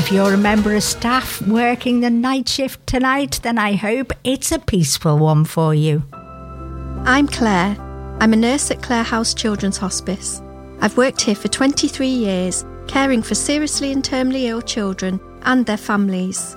If you're a member of staff working the night shift tonight, then I hope it's a peaceful one for you. I'm Claire. I'm a nurse at Clare House Children's Hospice. I've worked here for 23 years, caring for seriously and terminally ill children and their families.